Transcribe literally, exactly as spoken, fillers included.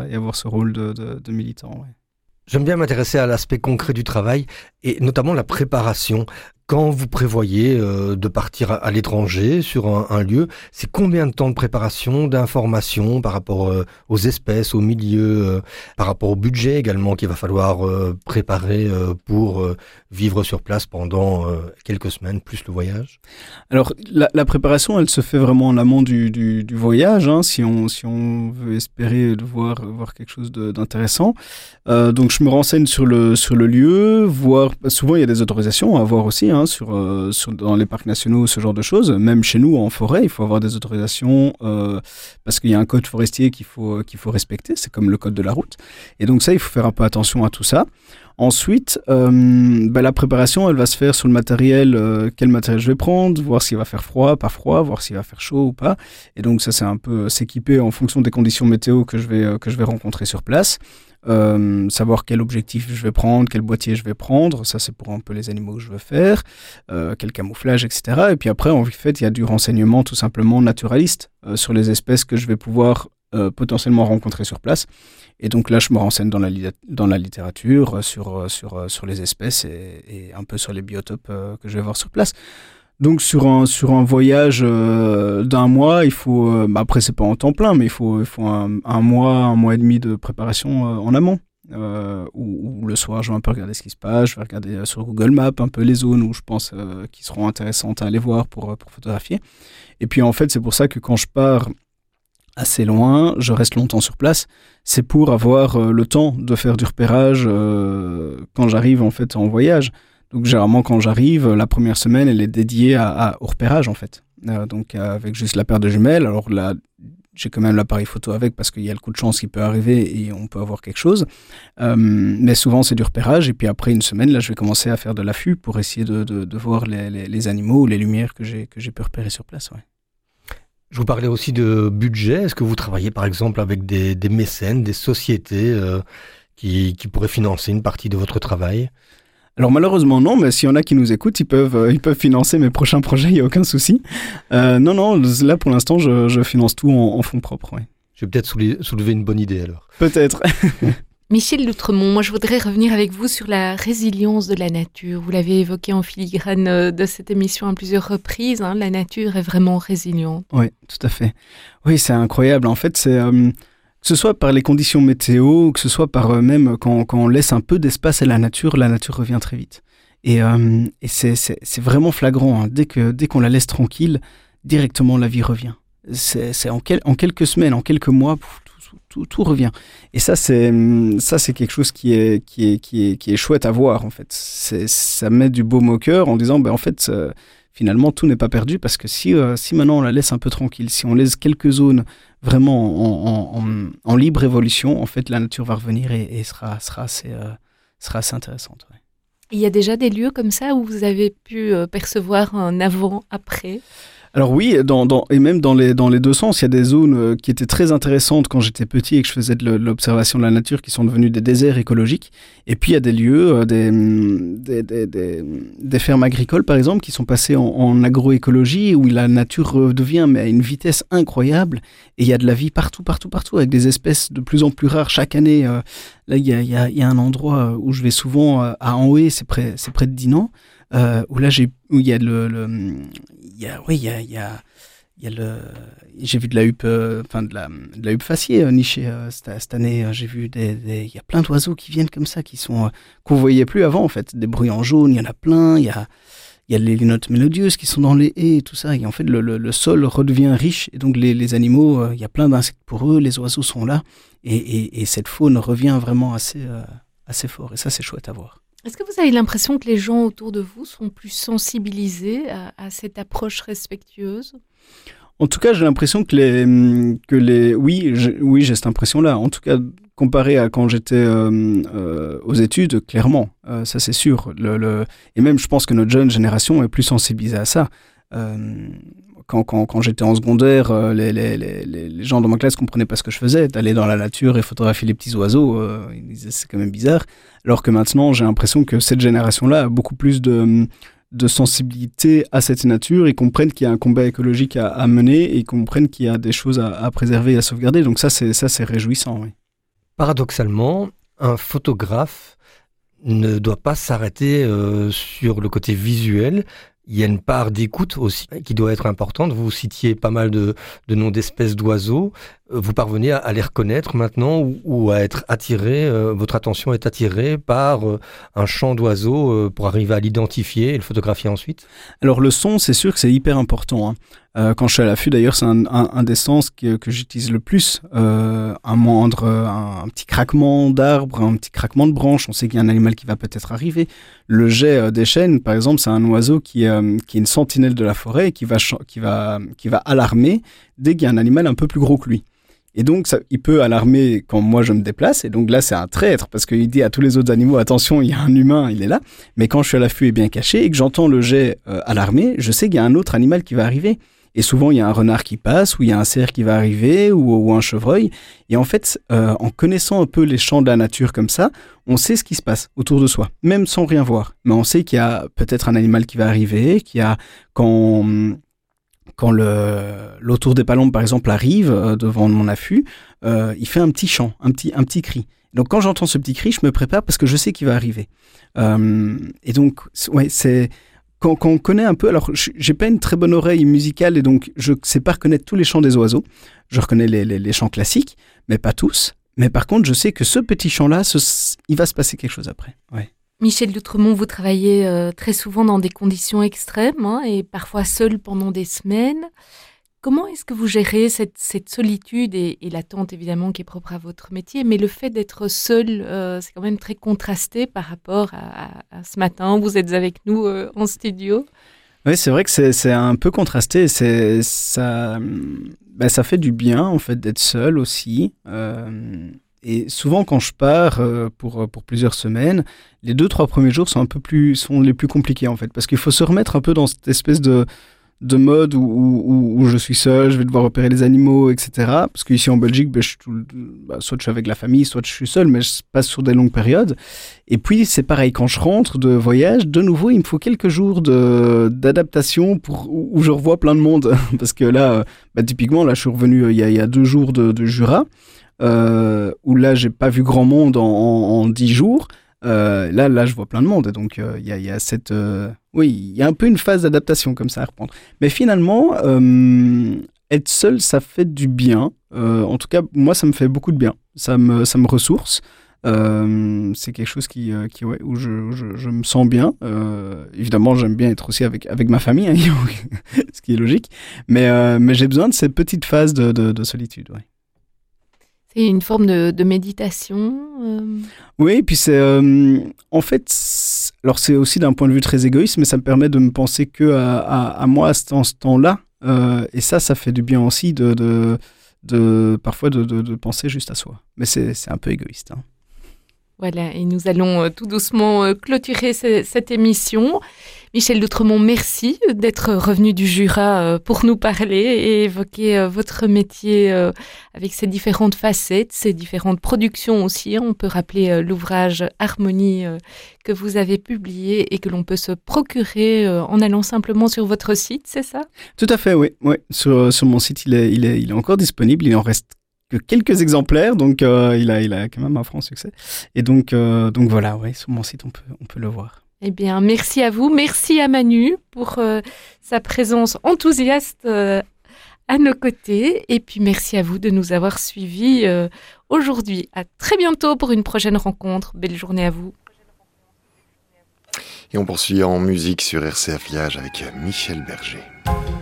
et avoir ce rôle de, de, de militant. Ouais. J'aime bien m'intéresser à l'aspect concret du travail et notamment la préparation. Quand vous prévoyez euh, de partir à, à l'étranger sur un, un lieu, c'est combien de temps de préparation, d'information par rapport euh, aux espèces, aux milieux, euh, par rapport au budget également qu'il va falloir euh, préparer euh, pour euh, vivre sur place pendant euh, quelques semaines, plus le voyage? Alors, la, la préparation, elle se fait vraiment en amont du, du, du voyage, hein, si, on, si on veut espérer de voir, voir quelque chose de, d'intéressant. Euh, donc, je me renseigne sur le, sur le lieu, voir, souvent il y a des autorisations à avoir aussi, hein, sur, euh, sur, dans les parcs nationaux, ce genre de choses. Même chez nous, en forêt, il faut avoir des autorisations euh, parce qu'il y a un code forestier qu'il faut, qu'il faut respecter. C'est comme le code de la route. Et donc ça, il faut faire un peu attention à tout ça. Ensuite, euh, bah, la préparation, elle va se faire sur le matériel, euh, quel matériel je vais prendre, voir s'il va faire froid, pas froid, voir s'il va faire chaud ou pas. Et donc ça, c'est un peu s'équiper en fonction des conditions météo que je vais, euh, que je vais rencontrer sur place. Euh, savoir quel objectif je vais prendre, quel boîtier je vais prendre, ça c'est pour un peu les animaux que je veux faire, euh, quel camouflage, et cetera. Et puis après, en fait, il y a du renseignement tout simplement naturaliste euh, sur les espèces que je vais pouvoir euh, potentiellement rencontrer sur place. Et donc là, je me renseigne dans la, li- dans la littérature, sur, sur, sur les espèces et, et un peu sur les biotopes euh, que je vais voir sur place. Donc sur un, sur un voyage euh, d'un mois, il faut, euh, bah après c'est pas en temps plein, mais il faut, il faut un, un mois, un mois et demi de préparation euh, en amont. Euh, où, où le soir, je vais un peu regarder ce qui se passe, je vais regarder euh, sur Google Maps un peu les zones où je pense euh, qui seront intéressantes à aller voir pour, pour photographier. Et puis en fait, c'est pour ça que quand je pars assez loin, je reste longtemps sur place, c'est pour avoir euh, le temps de faire du repérage euh, quand j'arrive en fait en voyage. Donc généralement quand j'arrive, la première semaine elle est dédiée à, à, au repérage en fait. Euh, donc avec juste la paire de jumelles, alors là j'ai quand même l'appareil photo avec parce qu'il y a le coup de chance qui peut arriver et on peut avoir quelque chose. Euh, mais souvent c'est du repérage et puis après une semaine là je vais commencer à faire de l'affût pour essayer de, de, de voir les, les, les animaux ou les lumières que j'ai, que j'ai pu repérer sur place. Ouais. Je vous parlais aussi de budget. Est-ce que vous travaillez par exemple avec des, des mécènes, des sociétés euh, qui, qui pourraient financer une partie de votre travail ? Alors malheureusement non, mais s'il y en a qui nous écoutent, ils peuvent, euh, ils peuvent financer mes prochains projets, il n'y a aucun souci. Euh, non, non, là pour l'instant, je, je finance tout en, en fonds propres. Ouais. Je vais peut-être soulever, soulever une bonne idée alors. Peut-être. Michel Loutremont, moi je voudrais revenir avec vous sur la résilience de la nature. Vous l'avez évoqué en filigrane de cette émission à plusieurs reprises, hein, la nature est vraiment résiliente. Oui, tout à fait. Oui, c'est incroyable. En fait, c'est... Euh, que ce soit par les conditions météo, que ce soit par euh, même quand, quand on laisse un peu d'espace à la nature, la nature revient très vite. Et, euh, et c'est, c'est, c'est vraiment flagrant. Hein. Dès, que, dès qu'on la laisse tranquille, directement la vie revient. C'est, c'est en, quel, en quelques semaines, en quelques mois, tout, tout, tout revient. Et ça, c'est, ça, c'est quelque chose qui est, qui, est, qui, est, qui est chouette à voir. En fait. C'est, ça met du baume au cœur en disant, ben, en fait, euh, finalement, tout n'est pas perdu parce que si, euh, si maintenant on la laisse un peu tranquille, si on laisse quelques zones vraiment en, en, en, en libre évolution, en fait, la nature va revenir et, et sera, sera, assez, euh, sera assez intéressante. Ouais. Il y a déjà des lieux comme ça où vous avez pu euh, percevoir un avant-après ? Alors oui, dans, dans, et même dans les, dans les deux sens, il y a des zones euh, qui étaient très intéressantes quand j'étais petit et que je faisais de, le, de l'observation de la nature qui sont devenues des déserts écologiques. Et puis il y a des lieux, euh, des, des, des, des, des fermes agricoles par exemple, qui sont passées en, en agroécologie où la nature redevient mais à une vitesse incroyable. Et il y a de la vie partout, partout, partout, avec des espèces de plus en plus rares chaque année. Euh, là, il y a, il y a, il y a un endroit où je vais souvent euh, à Anhoué, c'est près, c'est près de Dinan. Euh, où là j'ai où il y a le, le il y a oui il y a il y a il y a le j'ai vu de la huppe euh, enfin de la de la huppe faciée euh, nichée euh, cette, cette année euh, j'ai vu des, des il y a plein d'oiseaux qui viennent comme ça qui sont euh, qu'on voyait plus avant en fait, des bruyants jaunes, il y en a plein, il y a il y a les, les notes mélodieuses qui sont dans les haies et tout ça, et en fait le, le, le sol redevient riche et donc les, les animaux euh, il y a plein d'insectes pour eux, les oiseaux sont là et, et, et cette faune revient vraiment assez euh, assez fort et ça c'est chouette à voir. Est-ce que vous avez l'impression que les gens autour de vous sont plus sensibilisés à, à cette approche respectueuse ? En tout cas, j'ai l'impression que les, que les, oui, je, oui, j'ai cette impression-là. En tout cas, comparé à quand j'étais euh, euh, aux études, clairement, euh, ça c'est sûr. Le, le, et même, je pense que notre jeune génération est plus sensibilisée à ça. Euh, quand, quand, quand j'étais en secondaire, euh, les, les, les, les gens dans ma classe comprenaient pas ce que je faisais, d'aller dans la nature et photographier les petits oiseaux. Euh, ils disaient c'est quand même bizarre. Alors que maintenant, j'ai l'impression que cette génération-là a beaucoup plus de de sensibilité à cette nature, ils comprennent qu'il y a un combat écologique à, à mener et ils comprennent qu'il y a des choses à, à préserver et à sauvegarder. Donc ça, c'est, ça, c'est réjouissant, oui. Paradoxalement, un photographe ne doit pas s'arrêter euh, sur le côté visuel. Il y a une part d'écoute aussi qui doit être importante. Vous citiez pas mal de, de noms d'espèces d'oiseaux. Vous parvenez à, à les reconnaître maintenant ou, ou à être attiré, euh, votre attention est attirée par euh, un chant d'oiseaux euh, pour arriver à l'identifier et le photographier ensuite? Alors le son, c'est sûr que c'est hyper important. Hein. Euh, quand je suis à l'affût, d'ailleurs, c'est un, un, un des sens que, que j'utilise le plus. Euh, un moindre, un, un petit craquement d'arbre, un petit craquement de branche, on sait qu'il y a un animal qui va peut-être arriver. Le jet euh, des chênes, par exemple, c'est un oiseau qui, euh, qui est une sentinelle de la forêt et qui va, ch- qui va, qui va alarmer dès qu'il y a un animal un peu plus gros que lui. Et donc, ça, il peut alarmer quand moi je me déplace. Et donc là, c'est un traître parce qu'il dit à tous les autres animaux, attention, il y a un humain, il est là. Mais quand je suis à l'affût et bien caché et que j'entends le jet euh, alarmer, je sais qu'il y a un autre animal qui va arriver. Et souvent, il y a un renard qui passe, ou il y a un cerf qui va arriver, ou, ou un chevreuil. Et en fait, euh, en connaissant un peu les chants de la nature comme ça, on sait ce qui se passe autour de soi, même sans rien voir. Mais on sait qu'il y a peut-être un animal qui va arriver, qu'il y a quand... Quand le, l'autour des palombes, par exemple, arrive euh, devant mon affût, euh, il fait un petit chant, un petit, un petit cri. Donc, quand j'entends ce petit cri, je me prépare parce que je sais qu'il va arriver. Euh, et donc, ouais, c'est... Quand, quand on connaît un peu... Alors, j'ai pas une très bonne oreille musicale et donc, je sais pas reconnaître tous les chants des oiseaux. Je reconnais les, les, les chants classiques, mais pas tous. Mais par contre, je sais que ce petit chant-là, ce, il va se passer quelque chose après. Ouais. Michel D'Outremont, vous travaillez euh, très souvent dans des conditions extrêmes hein, et parfois seul pendant des semaines. Comment est-ce que vous gérez cette, cette solitude et, et l'attente évidemment qui est propre à votre métier, mais le fait d'être seul, euh, c'est quand même très contrasté par rapport à, à, à ce matin, vous êtes avec nous euh, en studio. Oui, c'est vrai que c'est, c'est un peu contrasté. C'est, ça, ben, ça fait du bien en fait d'être seul aussi. Euh, Et souvent, quand je pars euh, pour, pour plusieurs semaines, les deux, trois premiers jours sont un peu plus, sont les plus compliqués, en fait. Parce qu'il faut se remettre un peu dans cette espèce de, de mode où, où, où je suis seul, je vais devoir repérer les animaux, et cetera. Parce qu'ici, en Belgique, ben, je suis tout, bah, soit je suis avec la famille, soit je suis seul, mais je passe sur des longues périodes. Et puis, c'est pareil, quand je rentre de voyage, de nouveau, il me faut quelques jours de, d'adaptation pour, où, où je revois plein de monde. Parce que là, bah, typiquement, là, je suis revenu euh, il y a, il y a deux jours de, de Jura. Euh, où là j'ai pas vu grand monde en, en, en dix jours, euh, là là je vois plein de monde et donc il euh, y, a, y a cette euh, oui il y a un peu une phase d'adaptation comme ça à reprendre, mais finalement euh, être seul ça fait du bien, euh, en tout cas moi ça me fait beaucoup de bien, ça me, ça me ressource, euh, c'est quelque chose qui, euh, qui ouais, où je, je, je me sens bien, euh, évidemment j'aime bien être aussi avec, avec ma famille hein, ce qui est logique, mais, euh, mais j'ai besoin de ces petites phases de, de, de solitude, ouais. C'est une forme de, de méditation euh... Oui, puis c'est... Euh, en fait, c'est, alors c'est aussi d'un point de vue très égoïste, mais ça me permet de me penser que à, à, à moi à ce, temps, ce temps-là. Euh, et ça, ça fait du bien aussi de, de, de parfois de, de, de penser juste à soi. Mais c'est, c'est un peu égoïste. Hein. Voilà, et nous allons euh, tout doucement euh, clôturer ce, cette émission. Michel D'Outremont, merci d'être revenu du Jura euh, pour nous parler et évoquer euh, votre métier euh, avec ses différentes facettes, ses différentes productions aussi. On peut rappeler euh, l'ouvrage Harmonie euh, que vous avez publié et que l'on peut se procurer euh, en allant simplement sur votre site, c'est ça ? Tout à fait, oui. oui. Sur, sur mon site, il est, il, est, il est encore disponible, il en reste que quelques exemplaires, donc euh, il, a, il a quand même un franc succès. Et donc, euh, donc voilà, ouais, sur mon site, on peut, on peut le voir. Eh bien, merci à vous, merci à Manu pour euh, sa présence enthousiaste euh, à nos côtés. Et puis, merci à vous de nous avoir suivis euh, aujourd'hui. À très bientôt pour une prochaine rencontre. Belle journée à vous. Et on poursuit en musique sur R C F Liège avec Michel Berger.